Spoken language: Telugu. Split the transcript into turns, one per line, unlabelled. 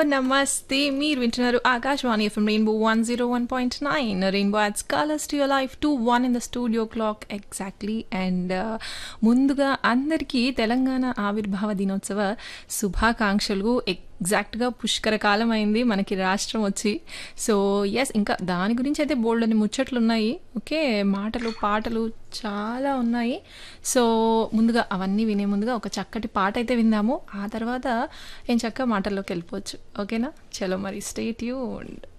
నమస్తే. మీరు వింటున్నారు Akashvani FM rainbow 101.9 rainbow ads colours to your life 2:01 in the studio clock exactly. And ముందుగా అందరికీ తెలంగాణ ఆవిర్భావ దినోత్సవ శుభాకాంక్షలు. ఎగ్జాక్ట్గా పుష్కర కాలం అయింది మనకి రాష్ట్రం వచ్చి. సో ఎస్, ఇంకా దాని గురించి అయితే బోల్డ్ అని ముచ్చట్లు ఉన్నాయి. ఓకే, మాటలు పాటలు చాలా ఉన్నాయి. సో ముందుగా అవన్నీ వినే ముందుగా ఒక చక్కటి పాట అయితే విందాము. ఆ తర్వాత ఏం చక్కగా మాటల్లోకి వెళ్ళిపోవచ్చు. ఓకేనా? చలో మరి, స్టే ట్యూన్డ్.